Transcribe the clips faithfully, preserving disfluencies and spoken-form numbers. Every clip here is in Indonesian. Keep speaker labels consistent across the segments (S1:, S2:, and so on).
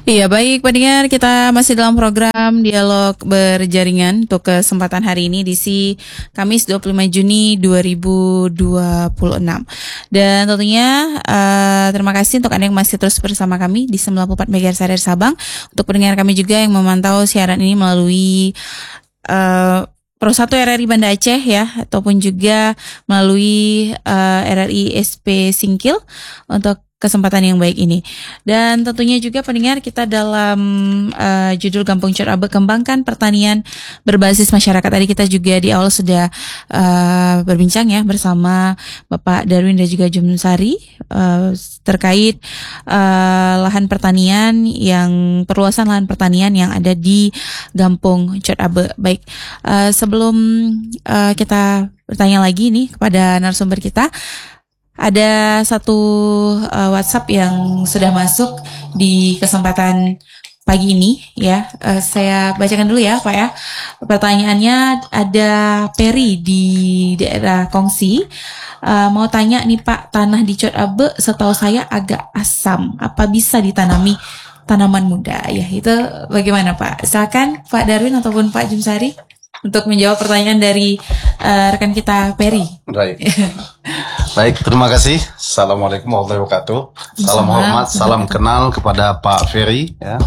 S1: Iya, baik pendengar, kita masih dalam program Dialog Berjaringan untuk kesempatan hari ini di si Kamis dua puluh lima Juni dua ribu dua puluh enam. Dan tentunya uh, terima kasih untuk Anda yang masih terus bersama kami di sembilan puluh empat megahertz dari Sabang. Untuk pendengar kami juga yang memantau siaran ini melalui uh, Pro satu R R I Banda Aceh ya, ataupun juga melalui uh, R R I S P Singkil untuk kesempatan yang baik ini. Dan tentunya juga pendengar, kita dalam uh, judul Kampung Cot Abe Kembangkan Pertanian Berbasis Masyarakat. Tadi kita juga di awal sudah uh, berbincang ya bersama Bapak Darwin dan juga Jumsari uh, terkait uh, lahan pertanian yang perluasan lahan pertanian yang ada di Kampung Cot Abe. Baik, uh, sebelum uh, kita bertanya lagi nih kepada narasumber kita, ada satu uh, WhatsApp yang sudah masuk di kesempatan pagi ini ya. Uh, saya bacakan dulu ya Pak ya. Pertanyaannya ada Peri di daerah Kongsi. Uh, mau tanya nih Pak, tanah di Cot Abe setahu saya agak asam. Apa bisa ditanami tanaman muda? Ya itu bagaimana Pak? Silakan Pak Darwin ataupun Pak Jumsari untuk menjawab pertanyaan dari uh, rekan kita Peri.
S2: Baik. Baik, terima kasih. Assalamualaikum warahmatullahi wabarakatuh. Salam hormat, salam kenal kepada Pak Ferry. Ya.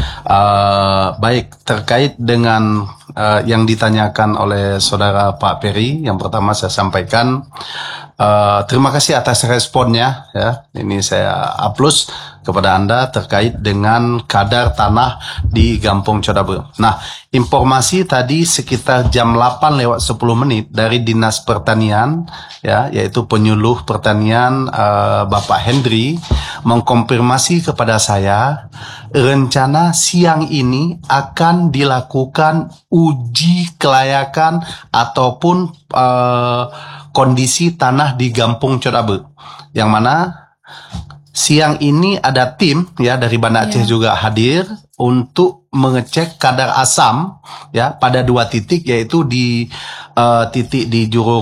S2: Uh, baik, terkait dengan uh, yang ditanyakan oleh saudara Pak Ferry, yang pertama saya sampaikan uh, terima kasih atas responnya. Ya, ini saya upload kepada Anda terkait dengan kadar tanah di Kampung Cot Abe. Nah, informasi tadi sekitar jam delapan lewat sepuluh menit dari Dinas Pertanian, ya, yaitu penyuluh pertanian uh, Bapak Hendri mengkonfirmasi kepada saya rencana siang ini akan dilakukan uji kelayakan ataupun uh, kondisi tanah di Kampung Cot Abe, yang mana siang ini ada tim ya dari Banda Aceh yeah. juga hadir untuk mengecek kadar asam ya pada dua titik, yaitu di uh, titik di Jurung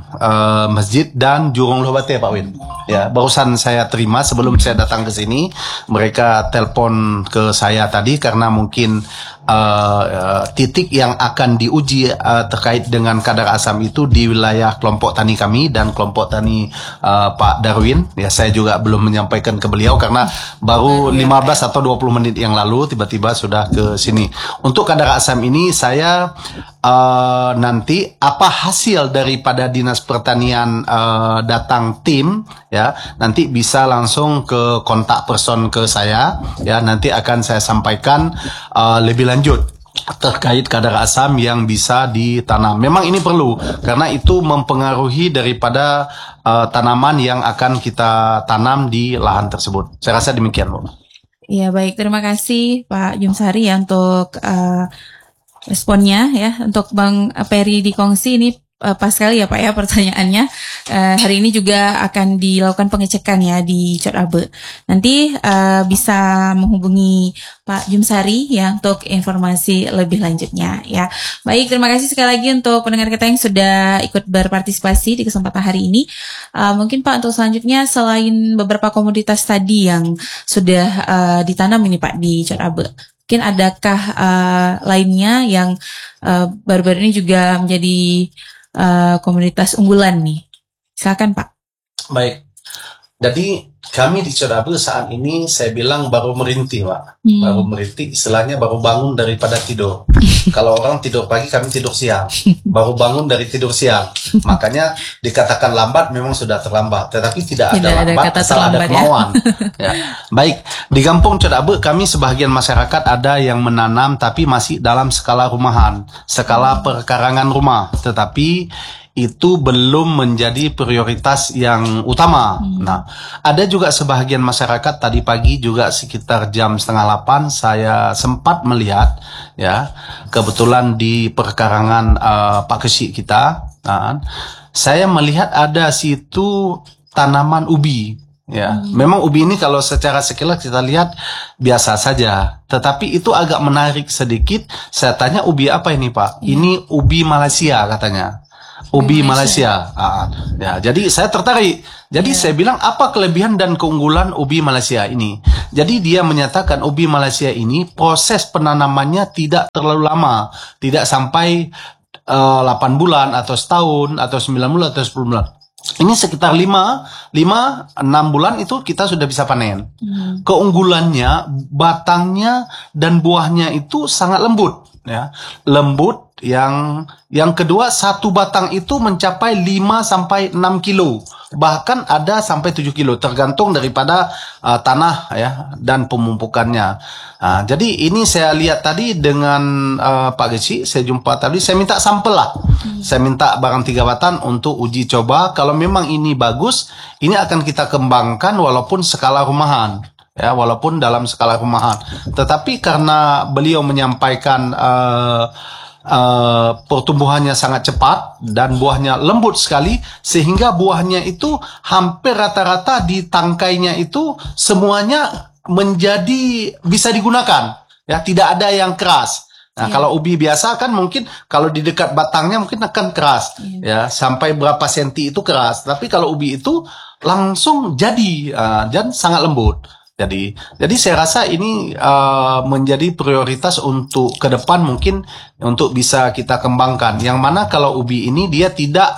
S2: uh, Masjid dan Jurung Lobate Pak Win. Ya, barusan saya terima sebelum saya datang ke sini, mereka telepon ke saya tadi karena mungkin uh, uh, titik yang akan diuji uh, terkait dengan kadar asam itu di wilayah kelompok tani kami dan kelompok tani uh, Pak Darwin. Ya, saya juga belum menyampaikan ke beliau karena baru lima belas atau dua puluh menit yang lalu tiba-tiba sudah ke sini. Untuk kadar asam ini saya uh, nanti apa hasil daripada Dinas Pertanian uh, datang tim ya, nanti bisa langsung ke kontak person ke saya ya, nanti akan saya sampaikan uh, lebih lanjut terkait kadar asam yang bisa ditanam. Memang ini perlu karena itu mempengaruhi daripada uh, tanaman yang akan kita tanam di lahan tersebut. Saya rasa demikian, Bu.
S1: Ya baik, terima kasih Pak Jumsari ya untuk uh, responnya ya. Untuk Bang Peri di Kongsi ini uh, pas sekali ya Pak ya pertanyaannya. Uh, hari ini juga akan dilakukan pengecekan ya di Cot Abe. Nanti uh, bisa menghubungi Pak Jumsari ya untuk informasi lebih lanjutnya ya. Baik, terima kasih sekali lagi untuk pendengar kita yang sudah ikut berpartisipasi di kesempatan hari ini. Uh, mungkin Pak untuk selanjutnya, selain beberapa komoditas tadi yang sudah uh, ditanam ini Pak di Cot Abe, mungkin adakah uh, lainnya yang uh, baru-baru ini juga menjadi uh, komoditas unggulan nih? Silakan Pak.
S2: Baik. Jadi kami di Cot Abe saat ini saya bilang baru merintih Pak, hmm. baru merintih, istilahnya baru bangun daripada tidur. Kalau orang tidur pagi, kami tidur siang, baru bangun dari tidur siang. Makanya dikatakan lambat memang sudah terlambat, tetapi tidak, tidak ada lambat ada asal ada kemauan. Ya. Ya. Baik, di Kampung Cot Abe kami sebagian masyarakat ada yang menanam tapi masih dalam skala rumahan, skala perkarangan rumah, tetapi itu belum menjadi prioritas yang utama. Hmm. Nah, ada juga sebahagian masyarakat tadi pagi juga sekitar jam setengah delapan saya sempat melihat ya, kebetulan di perkarangan uh, Pak Kesi kita, nah, saya melihat ada situ tanaman ubi. Ya, hmm. memang ubi ini kalau secara sekilas kita lihat biasa saja, tetapi itu agak menarik sedikit. Saya tanya, ubi apa ini Pak? Hmm. Ini ubi Malaysia katanya. Ubi Malaysia. Malaysia. Ah, ya, jadi saya tertarik. Jadi yeah. saya bilang apa kelebihan dan keunggulan ubi Malaysia ini? Jadi dia menyatakan ubi Malaysia ini proses penanamannya tidak terlalu lama, tidak sampai uh, delapan bulan atau setahun atau sembilan bulan atau sepuluh bulan. Ini sekitar lima, enam bulan itu kita sudah bisa panen. Hmm. Keunggulannya batangnya dan buahnya itu sangat lembut, ya, lembut. Yang yang kedua, satu batang itu mencapai lima sampai enam kilo, bahkan ada sampai tujuh kilo, tergantung daripada uh, tanah ya dan pemumpukannya. Uh, jadi ini saya lihat tadi dengan uh, Pak Geci, saya jumpa tadi, saya minta sampel lah, hmm. saya minta barang tiga batang untuk uji coba. Kalau memang ini bagus, ini akan kita kembangkan walaupun skala rumahan. Ya, walaupun dalam skala rumahan. Tetapi karena beliau menyampaikan uh, Uh, pertumbuhannya sangat cepat dan buahnya lembut sekali, sehingga buahnya itu hampir rata-rata di tangkainya itu semuanya menjadi bisa digunakan, ya, tidak ada yang keras. Nah, yeah. Kalau ubi biasa kan mungkin kalau di dekat batangnya mungkin akan keras, yeah. ya, sampai berapa senti itu keras. Tapi kalau ubi itu langsung jadi uh, dan sangat lembut. Jadi, jadi saya rasa ini uh, menjadi prioritas untuk ke depan mungkin untuk bisa kita kembangkan. Yang mana kalau ubi ini dia tidak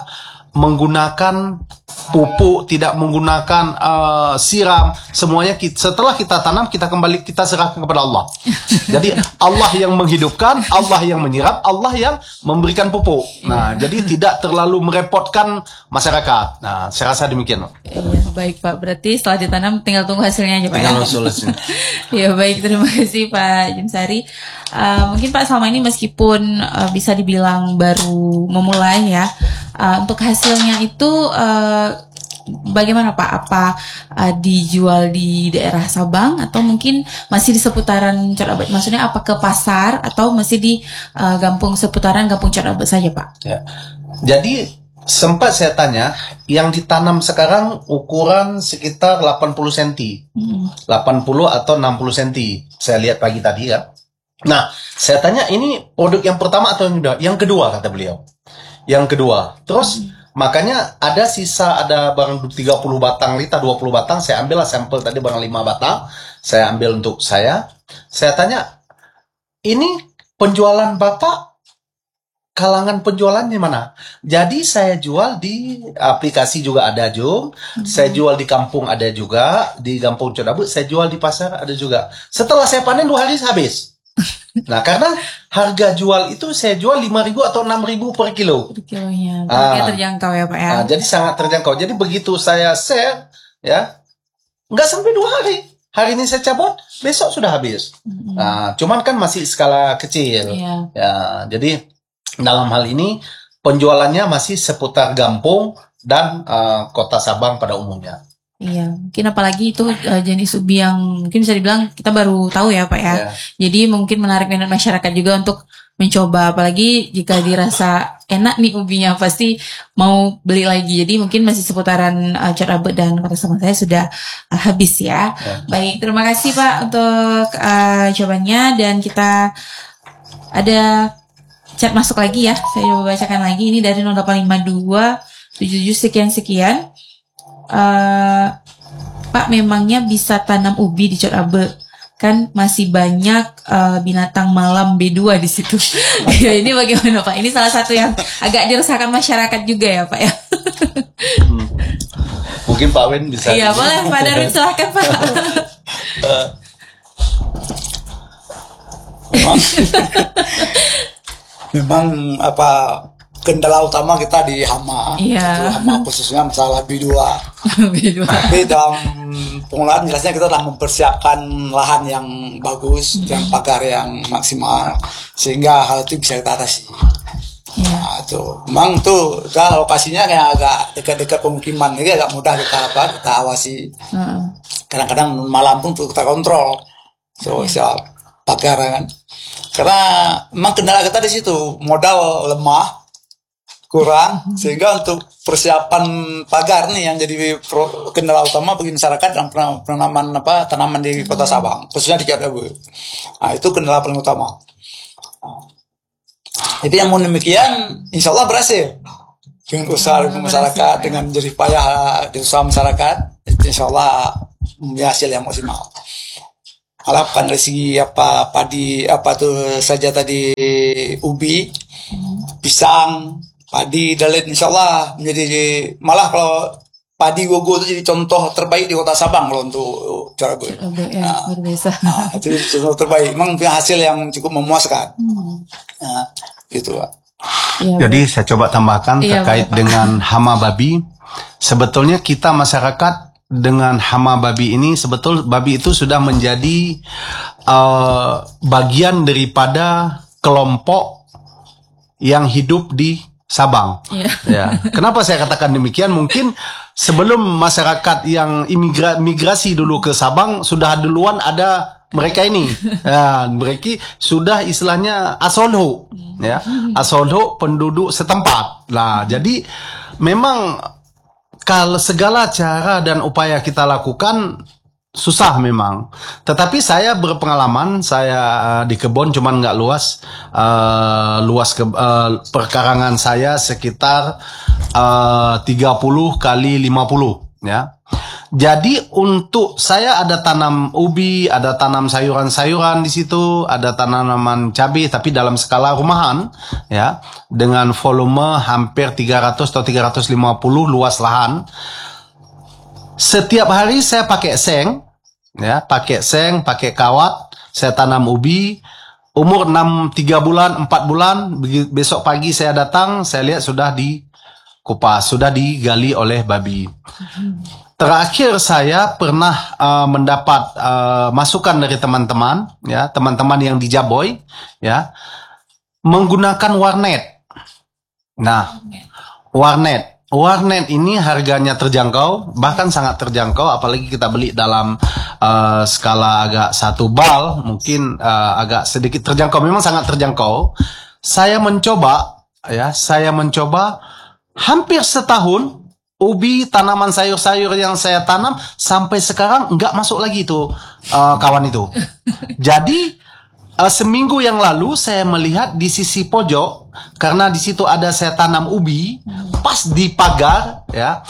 S2: menggunakan pupuk, tidak menggunakan uh, siram, semuanya kita, setelah kita tanam kita kembali kita serahkan kepada Allah. Jadi Allah yang menghidupkan, Allah yang menyiram, Allah yang memberikan pupuk. Nah, jadi tidak terlalu merepotkan masyarakat. Nah, saya rasa demikian.
S1: Iya, baik Pak. Berarti setelah ditanam tinggal tunggu hasilnya aja Pak.
S2: Tinggal hasilnya.
S1: Ya baik, terima kasih Pak Jimsari. Uh, mungkin Pak selama ini meskipun uh, bisa dibilang baru memulai ya, uh, untuk hasilnya itu uh, bagaimana Pak? Apa uh, dijual di daerah Sabang atau mungkin masih di seputaran Codabet? Maksudnya apa ke pasar atau masih di uh, Gampung seputaran Gampung Codabet saja Pak?
S2: Ya. Jadi sempat saya tanya, yang ditanam sekarang ukuran sekitar delapan puluh sentimeter, hmm. delapan puluh atau enam puluh sentimeter. Saya lihat pagi tadi ya. Nah, saya tanya ini produk yang pertama atau yang kedua? Yang kedua kata beliau. Yang kedua. Terus hmm. makanya ada sisa, ada barang tiga puluh batang lita, dua puluh batang. Saya ambil lah sampel tadi barang lima batang. Saya ambil untuk saya. Saya tanya, ini penjualan Bapak, kalangan penjualannya mana? Jadi saya jual di aplikasi juga ada Jum. Hmm. Saya jual di kampung ada juga. Di Gampung Codabet saya jual di pasar ada juga. Setelah saya panen dua hari habis. Nah, karena harga jual itu saya jual lima ribu atau enam ribu per kilo.
S1: Per kilonya. Ah, terjangkau ya Pak ya.
S2: Ah, jadi sangat terjangkau. Jadi begitu saya share, ya, nggak sampai dua hari. Hari ini saya cabut, besok sudah habis. Mm-hmm. Nah, cuman kan masih skala kecil. Yeah. Ya, jadi dalam hal ini penjualannya masih seputar Gampung dan uh, Kota Sabang pada umumnya.
S1: Iya, mungkin apalagi itu uh, jenis ubi yang mungkin bisa dibilang kita baru tahu ya Pak ya. Yeah. Jadi mungkin menarik minat masyarakat juga untuk mencoba, apalagi jika dirasa enak nih ubinya pasti mau beli lagi. Jadi mungkin masih seputaran uh, Codabet dan Kota Sabang saya sudah uh, habis ya. Yeah. Baik, terima kasih Pak untuk uh, jawabannya, dan kita ada chat masuk lagi ya. Saya coba bacakan lagi, ini dari nol delapan lima dua tujuh tujuh sekian sekian. Uh, Pak, memangnya bisa tanam ubi di Codabet? Kan masih banyak uh, binatang malam B dua di situ. Ya, ini bagaimana Pak? Ini salah satu yang agak diresahkan masyarakat juga ya Pak ya.
S2: hmm. Mungkin Pak Wen bisa.
S1: Iya boleh Pak Darwin, silahkan Pak.
S3: Memang apa kendala utama kita di hama,
S1: yeah.
S3: hama khususnya masalah B dua.
S1: B dua.
S3: Tapi dalam pengelolaan jelasnya kita telah mempersiapkan lahan yang bagus, mm-hmm. dan pagar yang maksimal, sehingga hal itu bisa kita atasi. Yeah. Nah, tuh, memang tuh, kalau lokasinya kayak agak dekat-dekat pemukiman, jadi agak mudah kita apa, kita awasi. Uh-uh. Kadang-kadang malam pun tuh kita kontrol, so yeah. siap pagar kan. Karena memang kendala kita di situ, modal lemah, kurang, sehingga untuk persiapan pagar nih yang jadi pro, kendala utama bagi masyarakat yang penanaman apa tanaman di Kota Sabang, khususnya di Codabet. Nah, itu kendala paling utama. Nah, jadi yang mau demikian, insya Allah berhasil dengan usaha oh, masyarakat, berhasil. Dengan jerih payah di usaha masyarakat, insya Allah mempunyai hasil yang maksimal. harapkan dari segi apa padi apa tuh saja tadi ubi, pisang, padi, dan lain insya Allah menjadi malah kalau padi gogo itu jadi contoh terbaik di Kota Sabang kalau untuk cara gue.
S1: Ya, nah, luar biasa.
S3: Nah, itu contoh terbaik. Memang punya hasil yang cukup memuaskan. Hmm. Nah, gitu Pak.
S2: Ya, jadi saya coba tambahkan ya, terkait Pak. Dengan hama babi. Sebetulnya kita masyarakat dengan hama babi ini sebetul babi itu sudah menjadi uh, bagian daripada kelompok yang hidup di Sabang. Yeah. Ya. Kenapa saya katakan demikian? Mungkin sebelum masyarakat yang imigra migrasi dulu ke Sabang sudah duluan ada mereka ini. Ya, mereka sudah istilahnya asolho, ya, asolho penduduk setempat. Nah, jadi memang kalau segala cara dan upaya kita lakukan susah memang. Tetapi saya berpengalaman, saya uh, di kebun cuman nggak luas, uh, luas ke, uh, perkarangan saya sekitar uh, tiga puluh kali lima puluh, ya. Jadi untuk saya ada tanam ubi, ada tanam sayuran-sayuran di situ, ada tanaman cabai tapi dalam skala rumahan, ya, dengan volume hampir tiga ratus atau tiga ratus lima puluh luas lahan. Setiap hari saya pakai seng, ya, pakai seng, pakai kawat, saya tanam ubi. Umur enam, tiga bulan, empat bulan, besok pagi saya datang, saya lihat sudah dikupas, sudah digali oleh babi. Terakhir saya pernah uh, mendapat uh, masukan dari teman-teman, ya, teman-teman yang di Jaboy, ya, menggunakan warnet. Nah, warnet, warnet ini harganya terjangkau, bahkan sangat terjangkau, apalagi kita beli dalam uh, skala agak satu bal, mungkin uh, agak sedikit terjangkau, memang sangat terjangkau. Saya mencoba, ya, saya mencoba hampir setahun. Ubi, tanaman sayur-sayur yang saya tanam sampai sekarang nggak masuk lagi tuh uh, kawan itu. Jadi uh, seminggu yang lalu saya melihat di sisi pojok, karena di situ ada saya tanam ubi, pas di pagar, ya,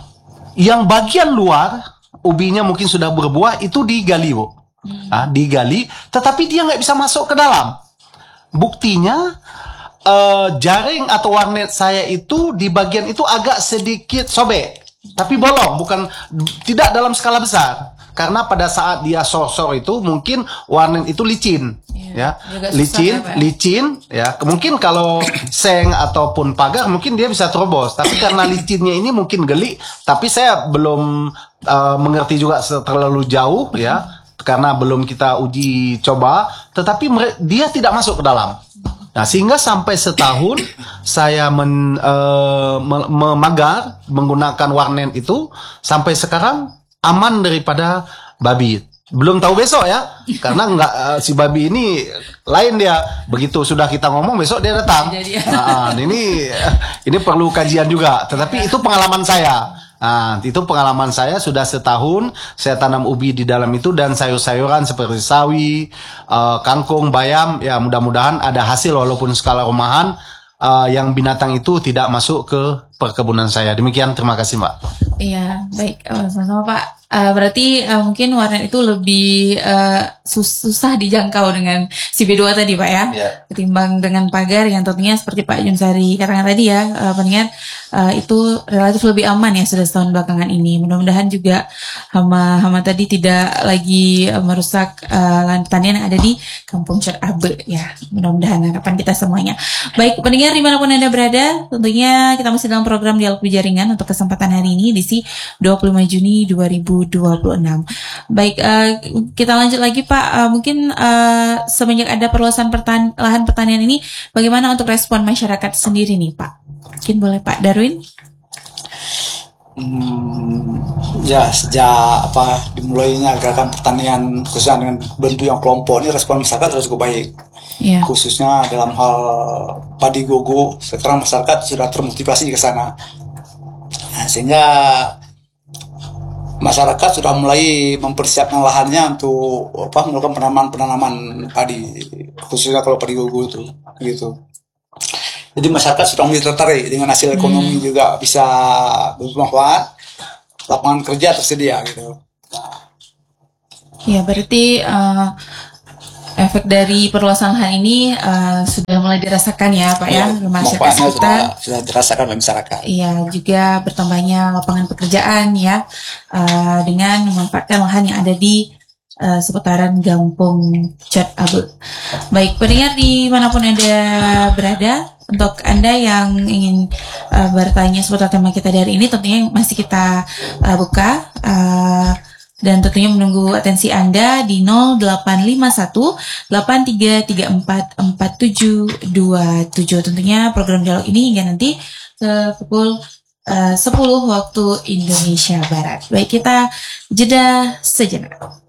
S2: yang bagian luar ubinya mungkin sudah berbuah itu digali, Bu, nah, digali, tetapi dia nggak bisa masuk ke dalam. Buktinya Uh, jaring atau warnet saya itu di bagian itu agak sedikit sobek, tapi bolong, bukan tidak dalam skala besar. Karena pada saat dia sor-sor itu mungkin warnet itu licin, ya, ya. licin, ya, licin, ya. Mungkin kalau seng ataupun pagar mungkin dia bisa terobos, tapi karena licinnya ini mungkin geli. Tapi saya belum uh, mengerti juga terlalu jauh, ya, karena belum kita uji coba. Tetapi dia tidak masuk ke dalam. Nah, sehingga sampai setahun saya men, uh, memagar menggunakan warnet itu sampai sekarang aman daripada babi. Belum tahu besok, ya, karena enggak uh, si babi ini lain dia. Begitu sudah kita ngomong besok dia datang. Nah, ini ini perlu kajian juga. Tetapi itu pengalaman saya. Nah, itu pengalaman saya sudah setahun saya tanam ubi di dalam itu dan sayur-sayuran seperti sawi, uh, kangkung, bayam. Ya, mudah-mudahan ada hasil walaupun skala rumahan uh, yang binatang itu tidak masuk ke perkebunan saya. Demikian, terima kasih, Mbak.
S1: Iya, baik, uh, sama-sama Pak. Uh, berarti uh, mungkin warnet itu lebih uh, sus susah dijangkau dengan si B dua tadi, Pak, ya, yeah. Ketimbang dengan pagar yang tentunya seperti Pak Junsari katakan tadi, ya, uh, pengingat uh, itu relatif lebih aman, ya, sudah setahun belakangan ini. Mudah-mudahan juga hama-hama tadi tidak lagi uh, merusak uh, lahan pertanian yang ada di Kampung Syar Abe, ya. Mudah-mudahan harapan kita semuanya. Baik, pendengar dimanapun Anda berada, tentunya kita masih dalam program Dialog Berjaringan untuk kesempatan hari ini di dua puluh lima Juni dua ribu dua puluh enam. Baik, uh, kita lanjut lagi, Pak. Uh, mungkin uh, semenjak ada perluasan pertan lahan pertanian ini, bagaimana untuk respon masyarakat sendiri nih, Pak? Mungkin boleh Pak Darwin?
S3: Hmm, ya, sejak apa dimulainya gerakan pertanian khususnya dengan bentuk yang kelompok ini, respon masyarakat sudah cukup baik. Yeah. Khususnya dalam hal padi gogo, sekarang masyarakat sudah termotivasi ke sana. Nah, sehingga masyarakat sudah mulai mempersiapkan lahannya untuk apa melakukan penanaman-penanaman padi, khususnya kalau padi gogo itu, gitu. Jadi masyarakat sudah mulai tertarik dengan hasil ekonomi, hmm. juga bisa bermanfaat, lapangan kerja tersedia, gitu. Nah,
S1: Ya, berarti uh, efek dari perluasan lahan ini uh, sudah mulai dirasakan ya Pak ya, ya masyarakat sekitar.
S3: Sudah, sudah dirasakan oleh masyarakat.
S1: Iya, juga bertambahnya lapangan pekerjaan ya, uh, dengan memanfaatkan lahan yang ada di uh, seputaran Gampung Cat Abel. Baik, pendengar dimanapun Anda berada, untuk Anda yang ingin uh, bertanya seputar tema kita dari ini, tentunya masih kita uh, buka. Uh, Dan tentunya menunggu atensi Anda di nol delapan lima satu delapan tiga tiga empat empat tujuh dua tujuh. Tentunya program dialog ini hingga nanti ke pukul uh, sepuluh waktu Indonesia Barat. Baik, kita jeda sejenak.